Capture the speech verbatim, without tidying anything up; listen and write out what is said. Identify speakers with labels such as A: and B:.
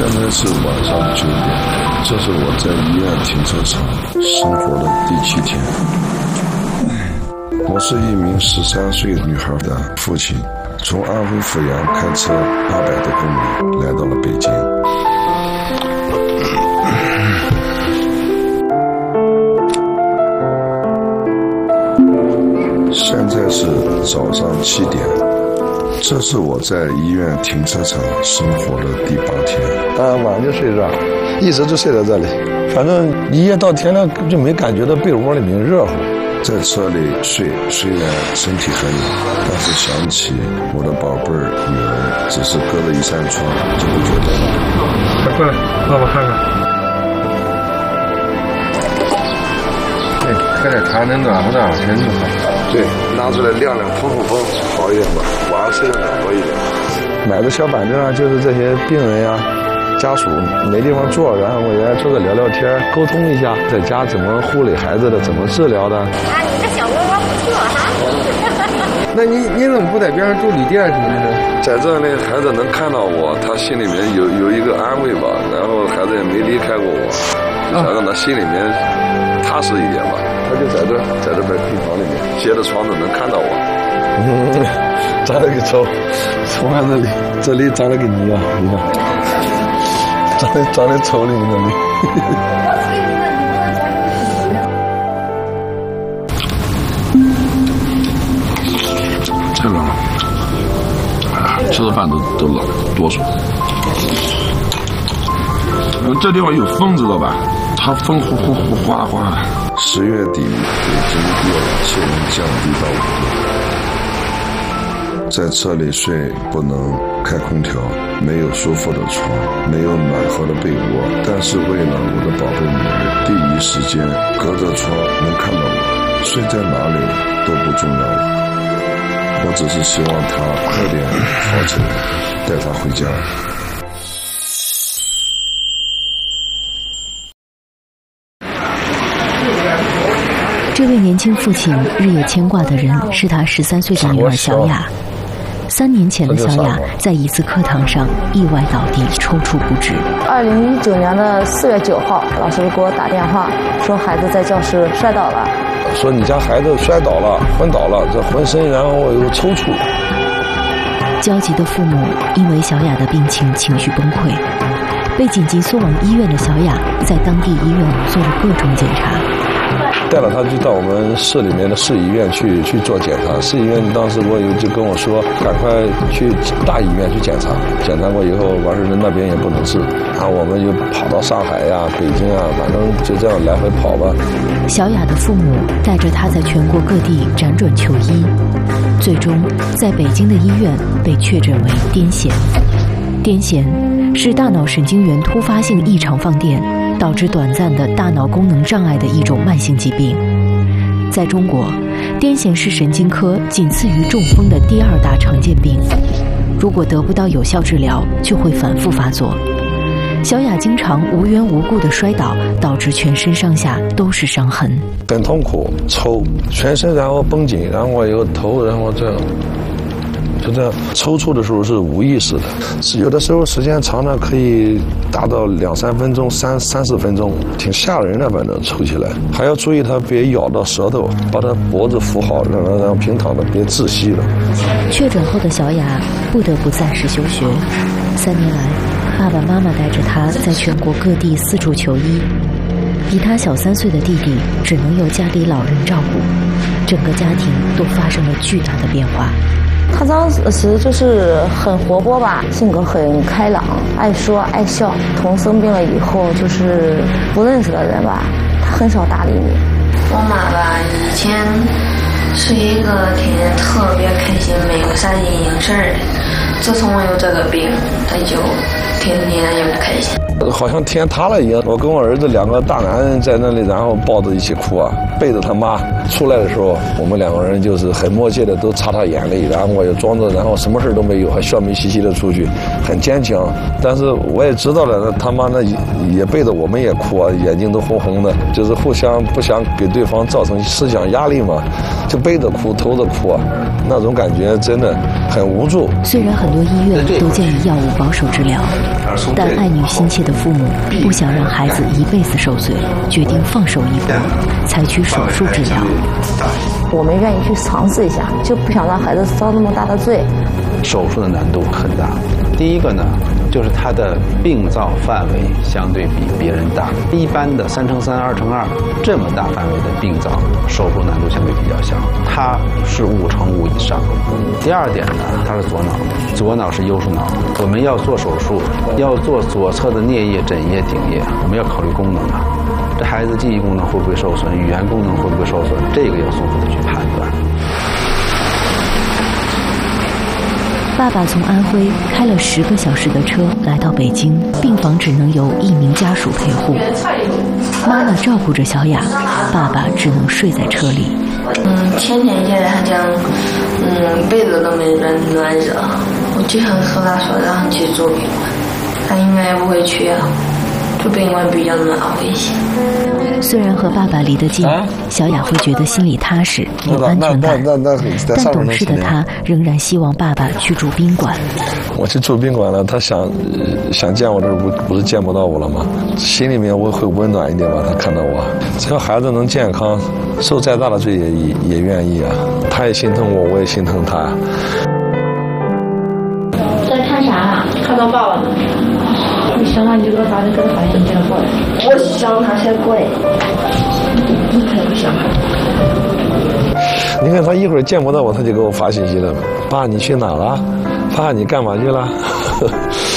A: 现在是晚上九点，这是我在医院停车场生活的第七天。我是一名十三岁女孩的父亲，从安徽阜阳开车八百多公里来到了北京。现在是早上七点，这是我在医院停车场生活的第八天。啊，晚上就睡这儿，一直就睡在这里，反正一夜到天亮就没感觉到被窝里面热乎。在车里睡，虽然身体很冷，但是想起我的宝贝儿女儿，只是隔着一扇窗就会觉得冷。
B: 快过来，爸爸看看。哎，喝点茶能暖和暖和身子好。
A: 对，拿出来晾晾风风风好一点吧，晚上睡得暖和一点。买的小板凳啊，就是这些病人呀、啊、家属没地方坐，然后我也坐着聊聊天，沟通一下在家怎么护理孩子的，怎么治疗的。啊，
C: 你这小窝窝不错哈。
B: 那你你怎么不在边上住旅店什么的？
A: 在这里，孩子能看到我，他心里面有有一个安慰吧，然后孩子也没离开过我，就想让他心里面踏实一点吧。他就在这，在这边病房里面，斜着窗子能看到我。嗯，长了个丑，从看这里，这里长了个泥啊，你看，长得长得丑里面这里。太冷了，啊，吃的饭都都冷，哆嗦。这地方有风，知道吧？它风呼呼呼哗啦哗啦。十月底，北京热气温降低到五度，在车里睡不能开空调，没有舒服的床，没有暖和的被窝，但是为了我的宝贝女儿，第一时间隔着窗能看到我，睡在哪里都不重要了，我只是希望她快点好起来，带她回家。
D: 这位年轻父亲日夜牵挂的人是他十三岁的女儿小雅。三年前的小雅在一次课堂上意外倒地，抽搐不止。
E: 二零一九年的四月九号，老师给我打电话说孩子在教室摔倒了，
A: 说你家孩子摔倒了，昏倒了，这浑身然后有抽搐。
D: 焦急的父母因为小雅的病情情绪崩溃，被紧急送往医院的小雅在当地医院做了各种检查。
A: 带了他就到我们市里面的市医院去去做检查，市医院当时我有就跟我说，赶快去大医院去检查，检查过以后完事那边也不能治，然后我们又跑到上海呀、北京啊，反正就这样来回跑吧。
D: 小雅的父母带着她在全国各地辗转求医，最终在北京的医院被确诊为癫痫。癫痫是大脑神经元突发性异常放电，导致短暂的大脑功能障碍的一种慢性疾病。在中国，癫痫是神经科仅次于中风的第二大常见病。如果得不到有效治疗，就会反复发作。小雅经常无缘无故的摔倒，导致全身上下都是伤痕，
A: 很痛苦，抽，全身然后绷紧，然后我有头，然后这样。就这样抽搐的时候是无意识的，是有的时候时间长了可以达到两三分钟、三三四分钟，挺吓人的。反正抽起来还要注意它别咬到舌头，把它脖子扶好，让它让平躺的别窒息了。
D: 确诊后的小雅不得不暂时休学。三年来，爸爸妈妈带着她在全国各地四处求医，比她小三岁的弟弟只能由家里老人照顾，整个家庭都发生了巨大的变化。
E: 他当时就是很活泼吧，性格很开朗，爱说爱笑。从生病了以后，就是不认识的人吧，他很少搭理你。
F: 我妈吧，以前是一个天天特别开心，没有啥阴影事儿的。自从我有这个病，他就天天也不开心，
A: 好像天塌了一样。我跟我儿子两个大男人在那里，然后抱着一起哭啊。 背着他妈出来的时候，我们两个人就是很默契的都擦擦眼泪，然后我也装着，然后什么事都没有，还笑眯兮兮的出去，很坚强。但是我也知道了，他妈呢也背着我们也哭啊，眼睛都红红的，就是互相不想给对方造成思想压力嘛，就背着哭，偷着哭啊，那种感觉真的很无助。
D: 虽然很多医院都建议药物保守治疗，但爱女心切的父母不想让孩子一辈子受罪，决定放手一搏，采取手术治疗。
E: 我们愿意去尝试一下，就不想让孩子遭那么大的罪。
G: 手术的难度很大，第一个呢，就是它的病灶范围相对比别人大。一般的三乘三、二乘二这么大范围的病灶，手术难度相对比较小，它是五乘五以上。第二点呢，它是左脑，左脑是优势脑，我们要做手术，要做左侧的颞叶、枕叶、顶叶，我们要考虑功能啊。这孩子记忆功能会不会受损，语言功能会不会受损，这个要综合的去判断。
D: 爸爸从安徽开了十个小时的车来到北京，病房只能由一名家属陪护，妈妈照顾着小雅，爸爸只能睡在车里。
F: 嗯，前天现在他讲，嗯，被子都没人暖热，我就想和他说让他去住宾馆，他应该不会去啊。住宾馆比较暖和一些。
D: 虽然和爸爸离得近，啊、小雅会觉得心里踏实，有安全感。
A: 那那那那
D: 但懂事的她仍然希望爸爸去住宾馆。
A: 我去住宾馆了，他想想见我，这不不是见不到我了吗？心里面我会温暖一点吧。他看到我，只要孩子能健康，受再大的罪也也愿意啊。他也心疼我，我也心疼他。
C: 在看啥？看到爸爸了。你想让你这个啥？这个啥先见过来。我想他先过来。你可不想他。
A: 你看他一会儿见不到我，他就给我发信息了。爸，你去哪了？爸，你干嘛去了？